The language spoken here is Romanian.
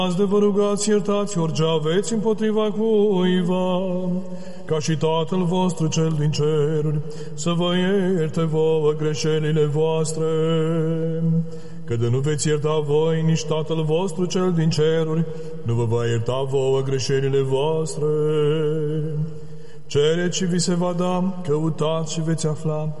Azi de vă rugați, iertați orice aveți împotriva cuiva, ca și Tatăl vostru cel din ceruri să vă ierte vouă greșelile voastre. Că de nu veți ierta voi, nici Tatăl vostru cel din ceruri nu vă va ierta vouă greșelile voastre. Cereți și vi se va da, căutați și veți afla,